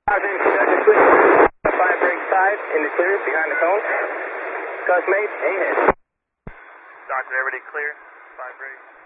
Five brake side in the clear behind the cone. Cuss mate, ahead. Doctor, everybody clear? 5 brake.